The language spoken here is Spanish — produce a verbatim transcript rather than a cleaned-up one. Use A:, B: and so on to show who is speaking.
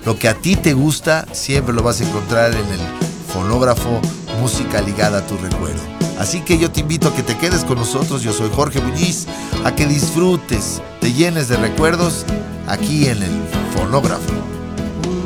A: Lo que a ti te gusta siempre lo vas a encontrar en el fonógrafo, música ligada a tu recuerdo. Así que yo te invito a que te quedes con nosotros. Yo soy Jorge Muñiz, a que disfrutes, te llenes de recuerdos aquí en el fonógrafo.